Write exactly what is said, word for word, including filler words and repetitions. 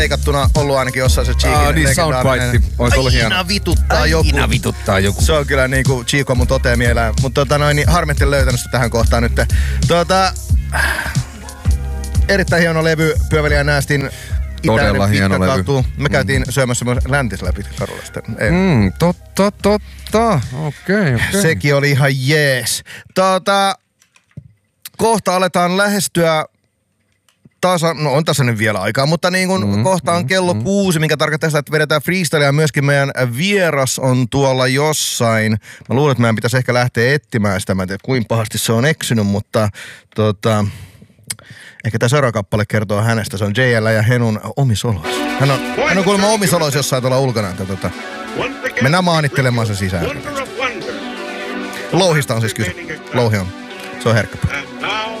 leikattuna ollut ainakin jossain se Cheekin Ah, niin soundbite. Ois ollut hieno. Aina vituttaa joku. Aina vituttaa joku. Se on kyllä niinku Chico mun toteamielään. Mutta tota noin, niin harmittin löytänyt sitä tähän kohtaan nyt. Tota... Erittäin hieno levy, Pyöveli Näästin Todella itäinen hieno pitkä levy. katu. Me käytiin mm. syömässä myös Läntisellä Pitkäkadulla. Mm, totta, totta. Okei, okay, okei. Okay. Sekin oli ihan jees. Tota, kohta aletaan lähestyä tasa, no on tässä nyt vielä aikaa, mutta niin kun mm, kohta on kello mm, kuusi, minkä tarkoittaa sitä, että vedetään freestylea. Myöskin meidän vieras on tuolla jossain. Mä luulen, että meidän pitäisi ehkä lähteä etsimään sitä. Mä en tiedä, kuinka pahasti se on eksynyt, mutta tota... Ehkä tämä seuraava kappale kertoo hänestä. Se on J L ja Henun omisolois. Hän on, hän on kuulemma omisolois jossain tuolla ulkona. Tota. Mennään maanittelemaan se sisään. Louhista on siis kyse. Louhi on. Se on herkkä.